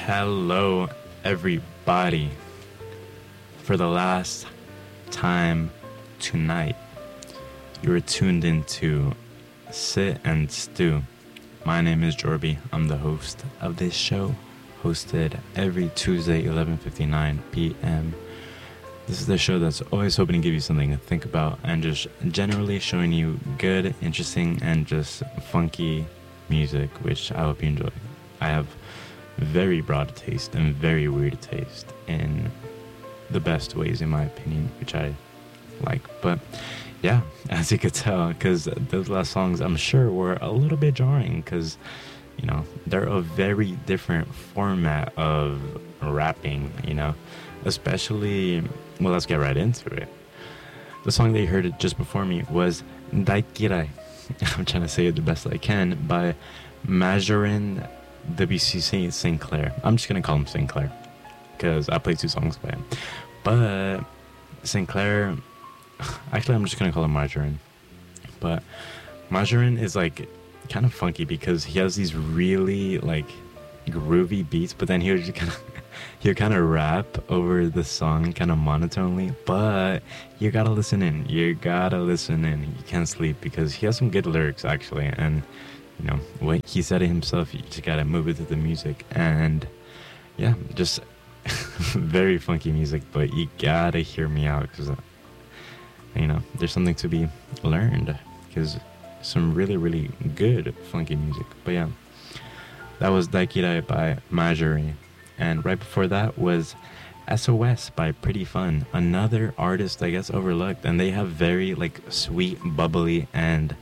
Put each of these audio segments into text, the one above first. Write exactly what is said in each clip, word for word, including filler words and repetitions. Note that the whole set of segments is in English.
Hello, everybody. For the last time tonight, you are tuned into Sit and Stew. My name is Jorby. I'm the host of this show, hosted every Tuesday, eleven fifty-nine p.m. This is the show that's always hoping to give you something to think about and just generally showing you good, interesting, and just funky music, which I hope you enjoy. I have very broad taste and very weird taste in the best ways, in my opinion, which I like. But yeah, as you could tell, because those last songs I'm sure were a little bit jarring, because you know they're a very different format of rapping, you know, especially, well, let's get right into it. The song that you heard just before me was Daikirai, I'm trying to say it the best I can, by Majorin W C C Sinclair. I'm just gonna call him Sinclair because I played two songs by him. But Sinclair, actually, I'm just gonna call him Margarine. But Margarine is like kind of funky because he has these really like groovy beats, but then he'll just kind of he'll kind of rap over the song kind of monotonely. But you gotta listen in. You gotta listen in. You can't sleep because he has some good lyrics actually, and you know what he said it himself. You just gotta move it to the music, and yeah, just very funky music. But you gotta hear me out because uh, you know there's something to be learned because some really really good funky music. But yeah, that was Daikirai by Majori, and right before that was S O S by Pretty Fun, another artist I guess overlooked, and they have very like sweet, bubbly, and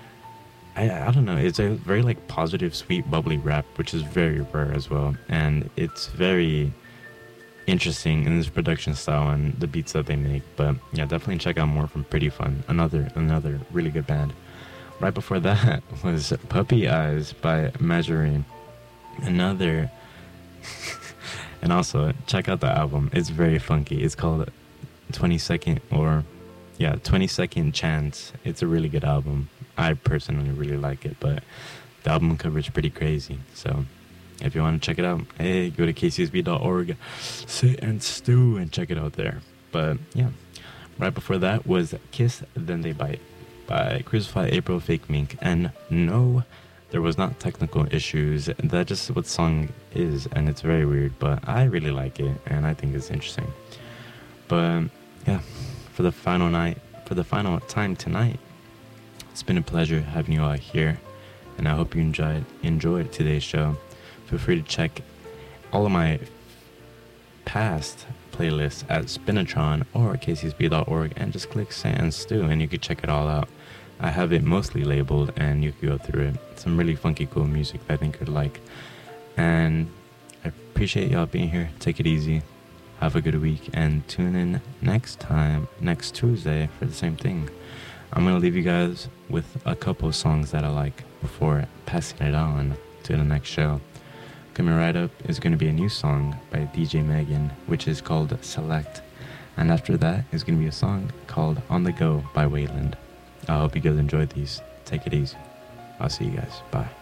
I, I don't know, it's a very like positive, sweet, bubbly rap, which is very rare as well, and it's very interesting in this production style and the beats that they make. But yeah, definitely check out more from Pretty Fun, another another really good band. Right before that was Puppy Eyes by Majorine, another and also check out the album, it's very funky. It's called twenty second or yeah twenty second Chance. It's a really good album. I personally really like it, but the album cover is pretty crazy. So if you want to check it out, hey, go to k c s b dot org, sit and stew, and check it out there. But yeah, right before that was Kiss Then They Bite by Crucify April Fake Mink. And no, there was not technical issues. That's just what the song is, and it's very weird, but I really like it, and I think it's interesting. But yeah, for the final night, for the final time tonight, it's been a pleasure having you all here, and I hope you enjoyed enjoyed today's show. Feel free to check all of my past playlists at Spinatron or k c s b dot org and just click Sit and Stew, and you can check it all out. I have it mostly labeled, and you can go through it. Some really funky, cool music that I think you'd like. And I appreciate y'all being here. Take it easy. Have a good week, and tune in next time, next Tuesday, for the same thing. I'm going to leave you guys with a couple of songs that I like before passing it on to the next show. Coming right up is going to be a new song by D J Megan, which is called Select. And after that is going to be a song called On The Go by Wayland. I hope you guys enjoyed these. Take it easy. I'll see you guys. Bye.